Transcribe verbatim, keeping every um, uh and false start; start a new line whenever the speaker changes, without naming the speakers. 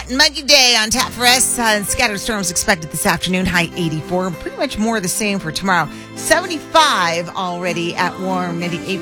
hot and muggy day on tap for us. Uh, scattered storms expected this afternoon, high eighty-four. Pretty much more of the same for tomorrow. seventy-five already at warm, ninety-eight